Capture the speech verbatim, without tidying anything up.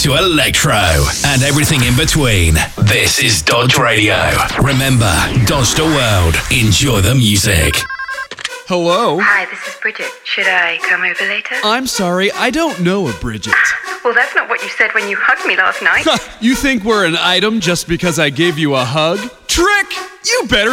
to electro and everything in between. This is Dodge Radio. Remember, dodge the world. Enjoy the music. Hello? Hi, this is Bridget. Should I come over later? I'm sorry, I don't know a Bridget. Well, that's not what you said when you hugged me last night. You think we're an item just because I gave you a hug? Trick! You better